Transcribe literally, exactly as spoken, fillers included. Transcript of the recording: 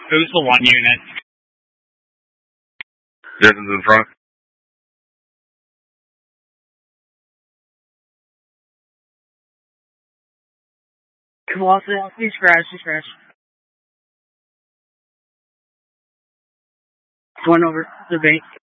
Who's the one unit? Jason's in front. Come on, please crash, please crash. One over the bank.